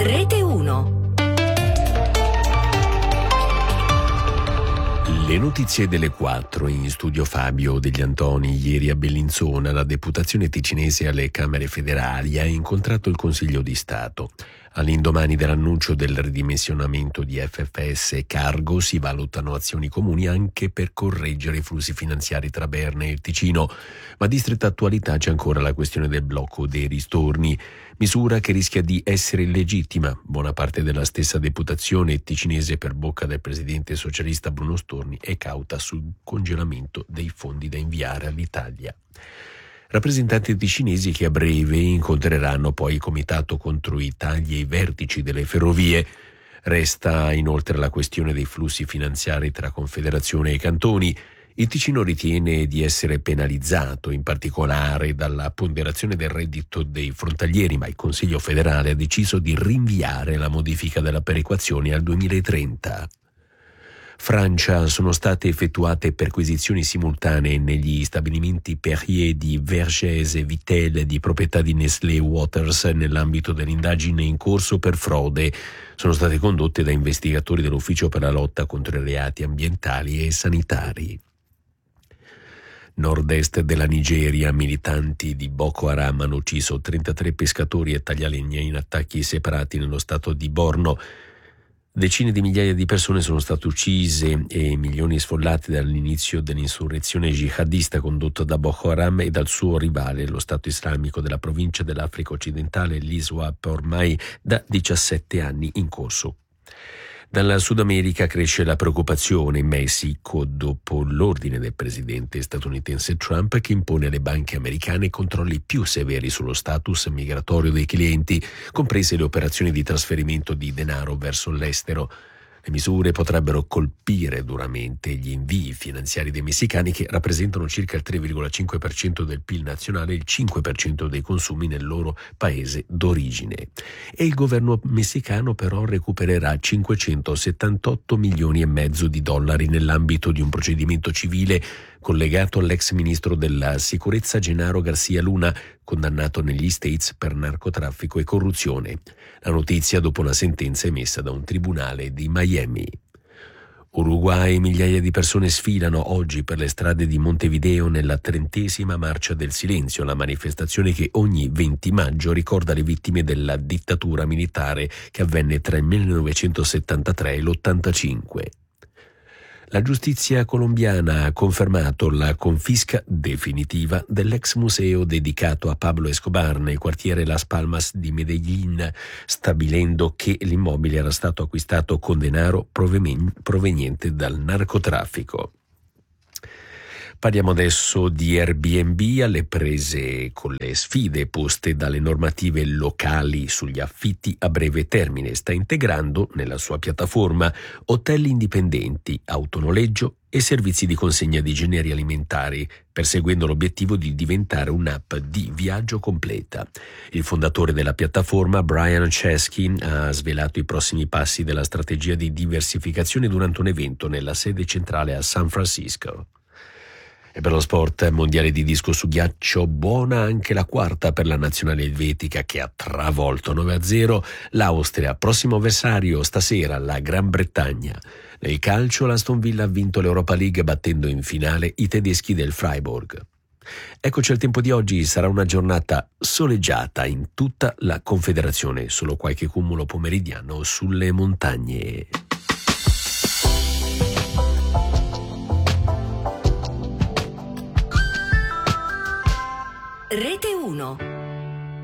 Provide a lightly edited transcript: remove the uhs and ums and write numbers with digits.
Rete 1. Le notizie delle 4, in studio Fabio Degli Antoni. Ieri a Bellinzona la deputazione ticinese alle Camere federali ha incontrato il Consiglio di Stato. All'indomani dell'annuncio del ridimensionamento di FFS e Cargo si valutano azioni comuni anche per correggere i flussi finanziari tra Berna e il Ticino, ma di stretta attualità c'è ancora la questione del blocco dei ristorni, misura che rischia di essere illegittima. Buona parte della stessa deputazione ticinese, per bocca del presidente socialista Bruno Storni, è cauta sul congelamento dei fondi da inviare all'Italia. Rappresentanti ticinesi che a breve incontreranno poi il comitato contro i tagli ai vertici delle ferrovie. Resta inoltre la questione dei flussi finanziari tra Confederazione e cantoni. Il Ticino ritiene di essere penalizzato in particolare dalla ponderazione del reddito dei frontalieri, ma il Consiglio federale ha deciso di rinviare la modifica della perequazione al 2030. Francia, sono state effettuate perquisizioni simultanee negli stabilimenti Perrier di Vergès e Vittel di proprietà di Nestlé Waters nell'ambito dell'indagine in corso per frode. Sono state condotte da investigatori dell'Ufficio per la lotta contro i reati ambientali e sanitari. Nord-est della Nigeria, militanti di Boko Haram hanno ucciso 33 pescatori e taglialegna in attacchi separati nello stato di Borno. Decine di migliaia di persone sono state uccise e milioni sfollati dall'inizio dell'insurrezione jihadista condotta da Boko Haram e dal suo rivale, lo Stato islamico della provincia dell'Africa occidentale, l'ISWAP, ormai da 17 anni in corso. Dalla Sud America cresce la preoccupazione in Messico dopo l'ordine del presidente statunitense Trump che impone alle banche americane controlli più severi sullo status migratorio dei clienti, comprese le operazioni di trasferimento di denaro verso l'estero. Le misure potrebbero colpire duramente gli invii finanziari dei messicani, che rappresentano circa il 3,5% del PIL nazionale e il 5% dei consumi nel loro paese d'origine. E il governo messicano però recupererà 578 milioni e mezzo di dollari nell'ambito di un procedimento civile collegato all'ex ministro della sicurezza Genaro Garcia Luna, condannato negli States per narcotraffico e corruzione. La notizia dopo una sentenza emessa da un tribunale di Miami. Uruguay, migliaia di persone sfilano oggi per le strade di Montevideo nella 30ª Marcia del Silenzio, la manifestazione che ogni 20 maggio ricorda le vittime della dittatura militare che avvenne tra il 1973 e l'85. La giustizia colombiana ha confermato la confisca definitiva dell'ex museo dedicato a Pablo Escobar nel quartiere Las Palmas di Medellín, stabilendo che l'immobile era stato acquistato con denaro proveniente dal narcotraffico. Parliamo adesso di Airbnb, alle prese con le sfide poste dalle normative locali sugli affitti a breve termine. Sta integrando nella sua piattaforma hotel indipendenti, autonoleggio e servizi di consegna di generi alimentari, perseguendo l'obiettivo di diventare un'app di viaggio completa. Il fondatore della piattaforma, Brian Chesky, ha svelato i prossimi passi della strategia di diversificazione durante un evento nella sede centrale a San Francisco. E per lo sport, mondiale di disco su ghiaccio, buona anche la quarta per la nazionale elvetica che ha travolto 9-0 l'Austria. Prossimo avversario stasera la Gran Bretagna. Nel calcio l'Aston Villa ha vinto l'Europa League battendo in finale i tedeschi del Freiburg. Eccoci al tempo di oggi, sarà una giornata soleggiata in tutta la Confederazione, solo qualche cumulo pomeridiano sulle montagne. Rete 1.